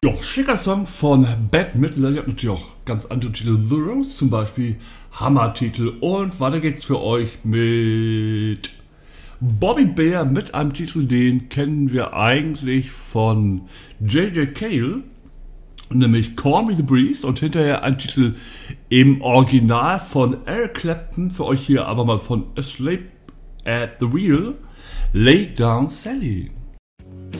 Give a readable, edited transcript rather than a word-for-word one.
Ja, schicker Song von Bette Midler. Die hat natürlich auch ganz andere Titel. The Rose zum Beispiel. Hammertitel. Und weiter geht's für euch mit Bobby Bear mit einem Titel, den kennen wir eigentlich von J.J. Cale, nämlich Call Me the Breeze, und hinterher ein Titel im Original von Eric Clapton, für euch hier aber mal von Asleep at the Wheel, Lay Down Sally.